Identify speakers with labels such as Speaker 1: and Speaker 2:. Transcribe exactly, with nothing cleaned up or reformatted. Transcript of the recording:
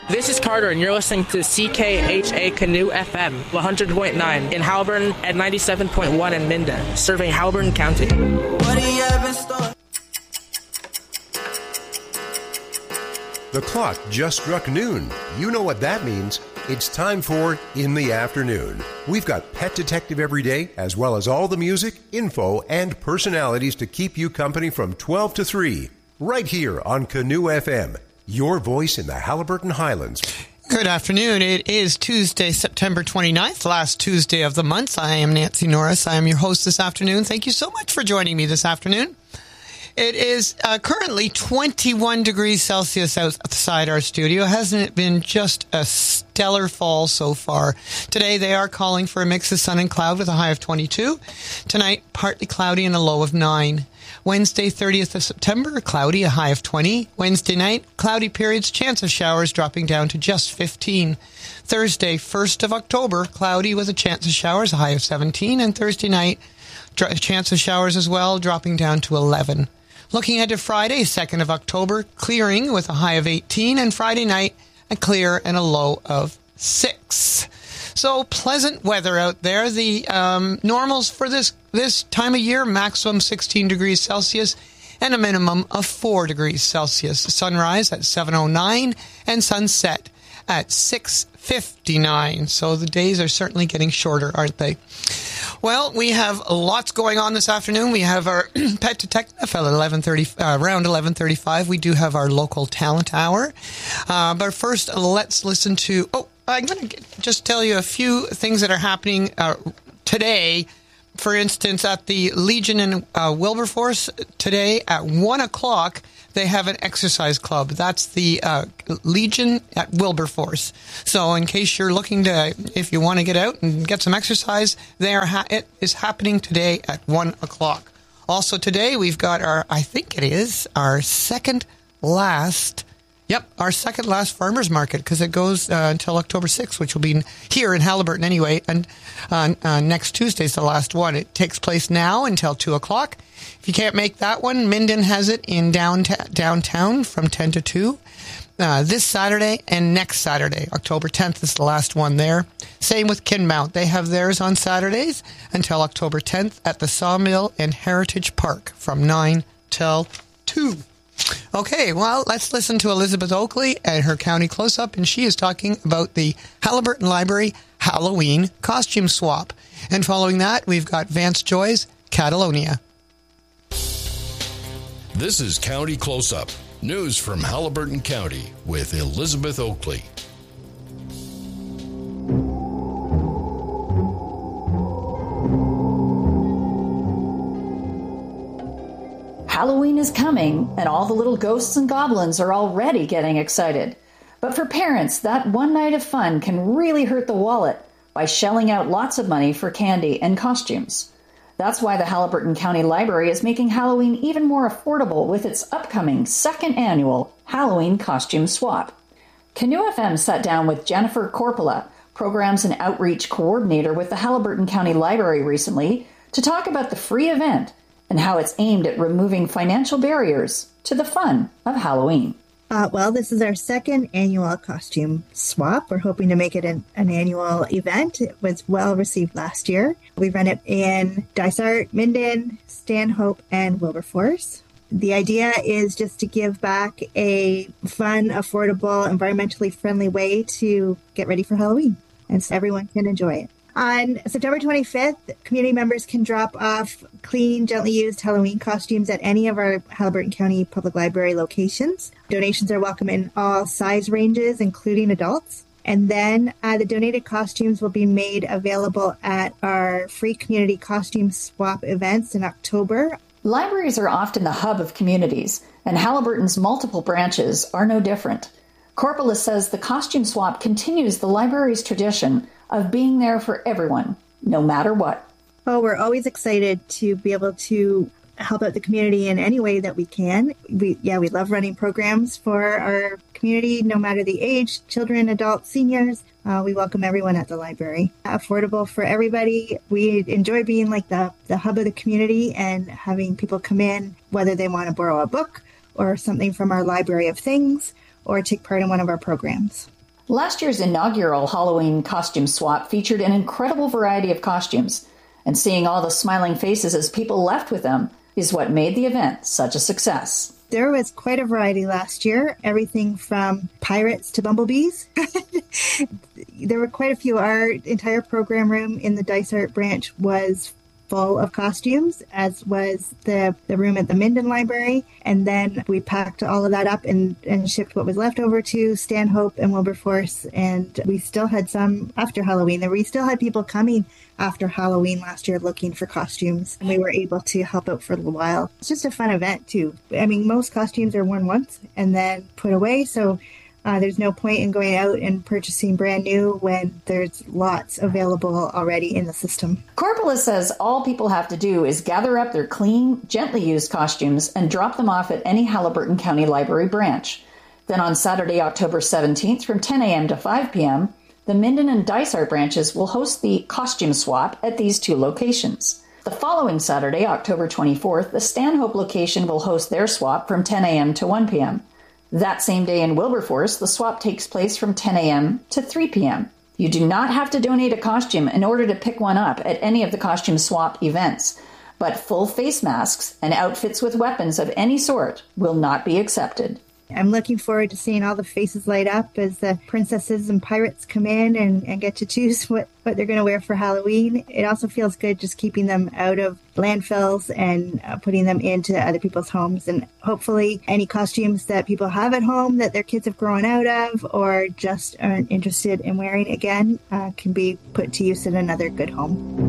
Speaker 1: This is Carter, and you're listening to C K H A Canoe F M, one hundred point nine in Haliburton and ninety-seven point one in Minden, serving Haliburton County. What do you have in store?
Speaker 2: The clock just struck noon. You know what that means. It's time for In the Afternoon. We've got Pet Detective every day, as well as all the music, info, and personalities to keep you company from twelve to three, right here on Canoe F M. Your voice in the Haliburton Highlands.
Speaker 3: Good afternoon. It is Tuesday, September twenty-ninth, last Tuesday of the month. I am Nancy Norris. I am your host this afternoon. Thank you so much for joining me this afternoon. It is uh, currently twenty-one degrees Celsius outside our studio. Hasn't it been just a stellar fall so far? Today they are calling for a mix of sun and cloud with a high of twenty-two. Tonight, partly cloudy and a low of nine. Wednesday, thirtieth of September, cloudy, a high of twenty. Wednesday night, cloudy periods, chance of showers dropping down to just fifteen. Thursday, first of October, cloudy with a chance of showers, a high of seventeen. And Thursday night, dr- chance of showers as well, dropping down to eleven. Looking ahead to Friday, second of October, clearing with a high of eighteen. And Friday night, a clear and a low of six. So pleasant weather out there. The um, normals for this this time of year, maximum sixteen degrees Celsius and a minimum of four degrees Celsius. Sunrise at seven oh nine and sunset at six fifty-nine. So the days are certainly getting shorter, aren't they? Well, we have lots going on this afternoon. We have our Pet Detective at eleven thirty, uh, around eleven thirty-five. We do have our local talent hour. Uh, but first, let's listen to... Oh, I'm going to just tell you a few things that are happening uh, today. For instance, at the Legion in uh, Wilberforce today at one o'clock, they have an exercise club. That's the uh, Legion at Wilberforce. So in case you're looking to, if you want to get out and get some exercise, they are ha- it is happening today at one o'clock. Also today, we've got our, I think it is, our second last Yep, our second last farmers market, because it goes uh, until October sixth, which will be here in Haliburton anyway, and uh, uh, next Tuesday is the last one. It takes place now until two o'clock. If you can't make that one, Minden has it in downta- downtown from ten to two. Uh, this Saturday and next Saturday, October tenth is the last one there. Same with Kinmount. They have theirs on Saturdays until October tenth at the Sawmill and Heritage Park from nine till two. Okay, well, let's listen to Elizabeth Oakley and her county close-up, and she is talking about the Haliburton Library Halloween costume swap. And following that, we've got Vance Joy's Catalonia.
Speaker 4: This is County Close-Up, news from Haliburton County with Elizabeth Oakley.
Speaker 5: Halloween is coming, and all the little ghosts and goblins are already getting excited. But for parents, that one night of fun can really hurt the wallet by shelling out lots of money for candy and costumes. That's why the Haliburton County Library is making Halloween even more affordable with its upcoming second annual Halloween Costume Swap. Canoe F M sat down with Jennifer Corpola, Programs and Outreach Coordinator with the Haliburton County Library recently, to talk about the free event and how it's aimed at removing financial barriers to the fun of Halloween.
Speaker 6: Uh, well, this is our second annual costume swap. We're hoping to make it an, an annual event. It was well received last year. We run it in Dysart, Minden, Stanhope, and Wilberforce. The idea is just to give back a fun, affordable, environmentally friendly way to get ready for Halloween, and so everyone can enjoy it. On September twenty-fifth, community members can drop off clean, gently used Halloween costumes at any of our Haliburton County Public Library locations. Donations are welcome in all size ranges, including adults. And then uh, the donated costumes will be made available at our free community costume swap events in October.
Speaker 5: Libraries are often the hub of communities, and Haliburton's multiple branches are no different. Corpola says the costume swap continues the library's tradition of being there for everyone, no matter what.
Speaker 6: Oh, we're always excited to be able to help out the community in any way that we can. We, yeah, we love running programs for our community, no matter the age, children, adults, seniors. Uh, we welcome everyone at the library. Affordable for everybody. We enjoy being like the, the hub of the community and having people come in, whether they want to borrow a book or something from our library of things or take part in one of our programs.
Speaker 5: Last year's inaugural Halloween costume swap featured an incredible variety of costumes, and seeing all the smiling faces as people left with them is what made the event such a success.
Speaker 6: There was quite a variety last year, everything from pirates to bumblebees. There were quite a few. Our entire program room in the Dysart branch was full of costumes, as was the, the room at the Minden Library. And then we packed all of that up and, and shipped what was left over to Stanhope and Wilberforce. And we still had some after Halloween. We still had people coming after Halloween last year looking for costumes. And we were able to help out for a little while. It's just a fun event, too. I mean, most costumes are worn once and then put away. So Uh, there's no point in going out and purchasing brand new when there's lots available already in the system.
Speaker 5: Corpola says all people have to do is gather up their clean, gently used costumes and drop them off at any Haliburton County Library branch. Then on Saturday, October seventeenth from ten a.m. to five p.m., the Minden and Dysart branches will host the costume swap at these two locations. The following Saturday, October twenty-fourth, the Stanhope location will host their swap from ten a.m. to one p.m. That same day in Wilberforce, the swap takes place from ten a.m. to three p.m. You do not have to donate a costume in order to pick one up at any of the costume swap events, but full face masks and outfits with weapons of any sort will not be accepted.
Speaker 6: I'm looking forward to seeing all the faces light up as the princesses and pirates come in and, and get to choose what, what they're going to wear for Halloween. It also feels good just keeping them out of landfills and uh, putting them into other people's homes. And hopefully any costumes that people have at home that their kids have grown out of or just aren't interested in wearing again uh, can be put to use in another good home.